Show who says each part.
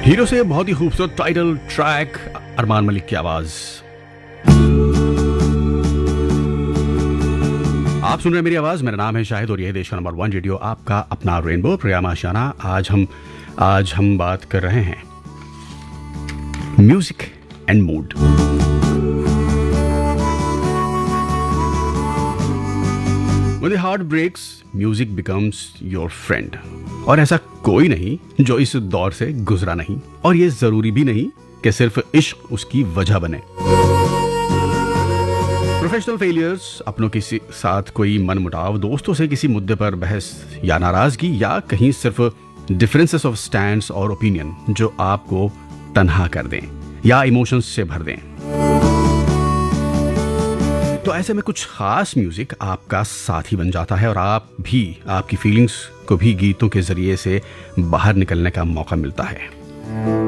Speaker 1: Hero से बहुत ही खूबसूरत टाइटल ट्रैक, अरमान मलिक की आवाज। आप सुन रहे हैं मेरी आवाज। मेरा नाम है शाहिद और यह देश का नंबर 1 रेडियो, आपका अपना रेनबो प्रोग्राम आशियाना। आज हम बात कर रहे हैं music and mood. When the heart breaks, music becomes your friend। और ऐसा कोई नहीं जो इस दौर से गुजरा नहीं, और ये जरूरी भी नहीं कि सिर्फ इश्क उसकी वजह बने। प्रोफेशनल फेलियर्स, अपनों के साथ कोई मनमुटाव, दोस्तों से किसी मुद्दे पर बहस या नाराजगी, या कहीं सिर्फ डिफरेंसेस ऑफ स्टैंड्स और ओपिनियन जो आपको तन्हा कर दें या इमोशंस से भर दें। तो ऐसे में कुछ खास म्यूजिक आपका साथी बन जाता है और आप भी, आपकी फीलिंग्स को भी गीतों के जरिए से बाहर निकलने का मौका मिलता है।